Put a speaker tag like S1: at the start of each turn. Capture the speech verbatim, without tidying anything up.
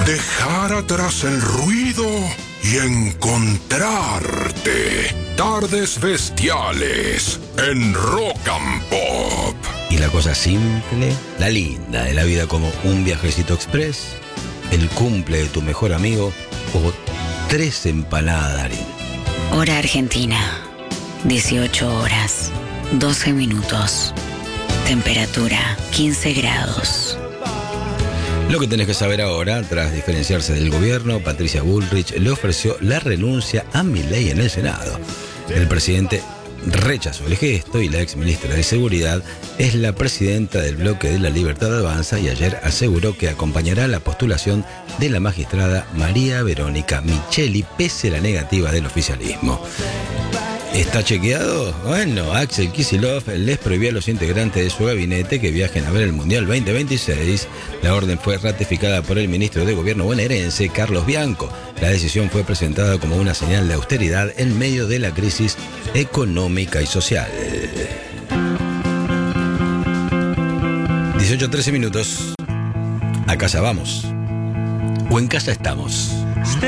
S1: dejar atrás el ruido y encontrarte. Tardes Bestiales en Rock and Pop.
S2: Y la cosa simple, la linda de la vida, como un viajecito express, el cumple de tu mejor amigo o tres empanadas de harina.
S3: Hora Argentina, dieciocho horas, doce minutos. Temperatura, quince grados.
S2: Lo que tenés que saber ahora, tras diferenciarse del gobierno, Patricia Bullrich le ofreció la renuncia a Milei en el Senado. El presidente rechazó el gesto y la exministra de Seguridad es la presidenta del bloque de la Libertad Avanza y ayer aseguró que acompañará la postulación de la magistrada María Verónica Micheli pese a la negativa del oficialismo. ¿Está chequeado? Bueno, Axel Kicillof les prohibió a los integrantes de su gabinete que viajen a ver el Mundial veinte veintiséis. La orden fue ratificada por el ministro de Gobierno bonaerense, Carlos Bianco. La decisión fue presentada como una señal de austeridad en medio de la crisis económica y social. dieciocho trece minutos. A casa vamos. O en casa estamos.